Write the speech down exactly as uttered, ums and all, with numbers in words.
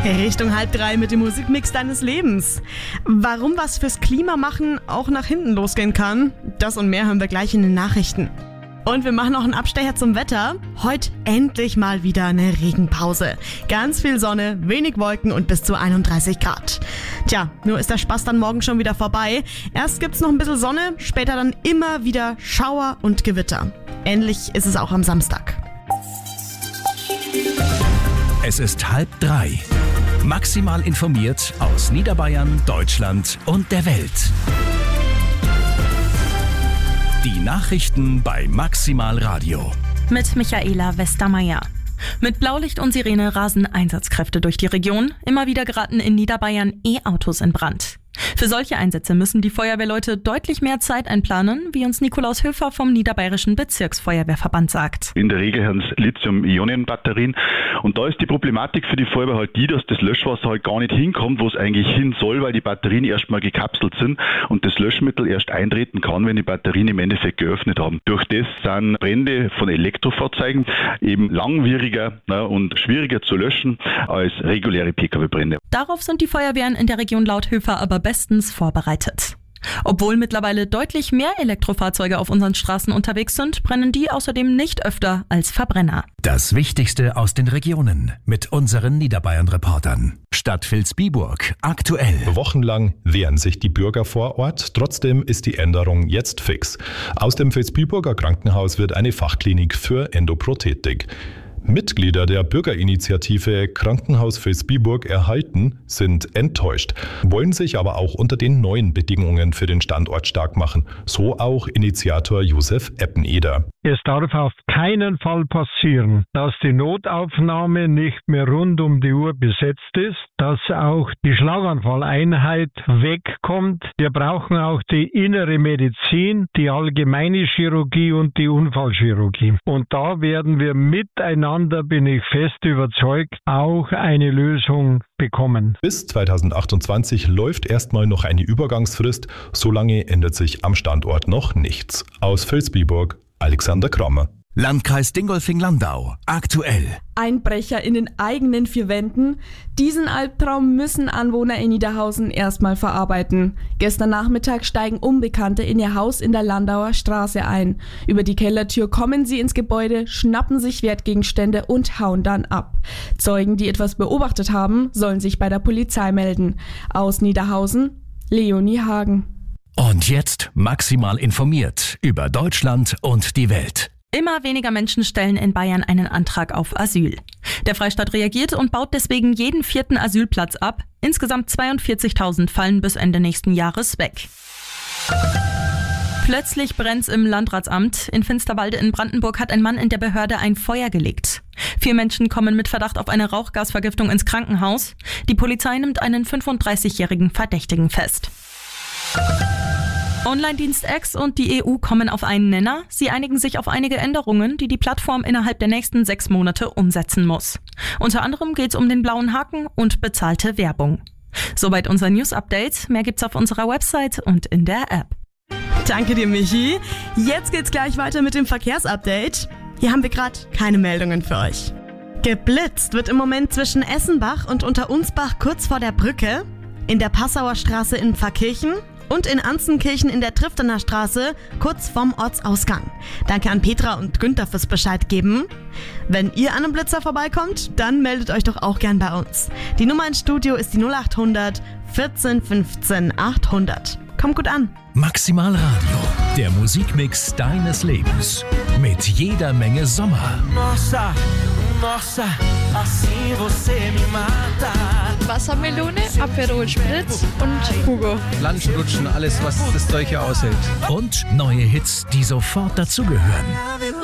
Richtung halb drei mit dem Musikmix deines Lebens. Warum was fürs Klima machen auch nach hinten losgehen kann, das und mehr hören wir gleich in den Nachrichten. Und wir machen noch einen Abstecher zum Wetter. Heute endlich mal wieder eine Regenpause. Ganz viel Sonne, wenig Wolken und bis zu einunddreißig Grad. Tja, nur ist der Spaß dann morgen schon wieder vorbei. Erst gibt's noch ein bisschen Sonne, später dann immer wieder Schauer und Gewitter. Ähnlich ist es auch am Samstag. Es ist halb drei. Maximal informiert aus Niederbayern, Deutschland und der Welt. Die Nachrichten bei Maximal Radio. Mit Michaela Westermeier. Mit Blaulicht und Sirene rasen Einsatzkräfte durch die Region. Immer wieder geraten in Niederbayern E-Autos in Brand. Für solche Einsätze müssen die Feuerwehrleute deutlich mehr Zeit einplanen, wie uns Nikolaus Höfer vom Niederbayerischen Bezirksfeuerwehrverband sagt. In der Regel haben es Lithium-Ionen-Batterien und da ist die Problematik für die Feuerwehr halt die, dass das Löschwasser halt gar nicht hinkommt, wo es eigentlich hin soll, weil die Batterien erstmal gekapselt sind und das Löschmittel erst eintreten kann, wenn die Batterien im Endeffekt geöffnet haben. Durch das sind Brände von Elektrofahrzeugen eben langwieriger na, und schwieriger zu löschen als reguläre Pkw-Brände. Darauf sind die Feuerwehren in der Region laut Höfer aber bestens vorbereitet. Obwohl mittlerweile deutlich mehr Elektrofahrzeuge auf unseren Straßen unterwegs sind, brennen die außerdem nicht öfter als Verbrenner. Das Wichtigste aus den Regionen mit unseren Niederbayern-Reportern. Stadt Vilsbiburg aktuell. Wochenlang wehren sich die Bürger vor Ort. Trotzdem ist die Änderung jetzt fix. Aus dem Vilsbiburger Krankenhaus wird eine Fachklinik für Endoprothetik. Mitglieder der Bürgerinitiative Krankenhaus Vilsbiburg erhalten sind enttäuscht, wollen sich aber auch unter den neuen Bedingungen für den Standort stark machen. So auch Initiator Josef Eppeneder. Es darf auf keinen Fall passieren, dass die Notaufnahme nicht mehr rund um die Uhr besetzt ist, dass auch die Schlaganfalleinheit wegkommt. Wir brauchen auch die innere Medizin, die allgemeine Chirurgie und die Unfallchirurgie. Und da werden wir miteinander, bin ich fest überzeugt, auch eine Lösung bekommen. Bis zweitausendachtundzwanzig läuft erstmal noch eine Übergangsfrist. Solange ändert sich am Standort noch nichts. Aus Vilsbiburg, Alexander Krammer. Landkreis Dingolfing-Landau aktuell. Einbrecher in den eigenen vier Wänden. Diesen Albtraum müssen Anwohner in Niederhausen erstmal verarbeiten. Gestern Nachmittag steigen Unbekannte in ihr Haus in der Landauer Straße ein. Über die Kellertür kommen sie ins Gebäude, schnappen sich Wertgegenstände und hauen dann ab. Zeugen, die etwas beobachtet haben, sollen sich bei der Polizei melden. Aus Niederhausen, Leonie Hagen. Und jetzt maximal informiert über Deutschland und die Welt. Immer weniger Menschen stellen in Bayern einen Antrag auf Asyl. Der Freistaat reagiert und baut deswegen jeden vierten Asylplatz ab. Insgesamt zweiundvierzigtausend fallen bis Ende nächsten Jahres weg. Plötzlich brennt's im Landratsamt. In Finsterwalde in Brandenburg hat ein Mann in der Behörde ein Feuer gelegt. Vier Menschen kommen mit Verdacht auf eine Rauchgasvergiftung ins Krankenhaus. Die Polizei nimmt einen fünfunddreißigjährigen Verdächtigen fest. Online-Dienst X und die E U kommen auf einen Nenner. Sie einigen sich auf einige Änderungen, die die Plattform innerhalb der nächsten sechs Monate umsetzen muss. Unter anderem geht es um den blauen Haken und bezahlte Werbung. Soweit unser News-Update. Mehr gibt's auf unserer Website und in der App. Danke dir, Michi. Jetzt geht's gleich weiter mit dem Verkehrsupdate. Hier haben wir gerade keine Meldungen für euch. Geblitzt wird im Moment zwischen Essenbach und Unterunsbach kurz vor der Brücke, in der Passauer Straße in Pfarrkirchen und in Anzenkirchen in der Triftener Straße, kurz vorm Ortsausgang. Danke an Petra und Günther fürs Bescheid geben. Wenn ihr an einem Blitzer vorbeikommt, dann meldet euch doch auch gern bei uns. Die Nummer ins Studio ist die null acht hundert vierzehn fünfzehn achthundert. Kommt gut an. Maximal Radio, der Musikmix deines Lebens. Mit jeder Menge Sommer. Nossa, nossa, assim você me mata. Wassermelone, Aperol Spritz und Hugo. Lunchen, Lutschen, alles, was das Zeug hier aushält. Und neue Hits, die sofort dazugehören.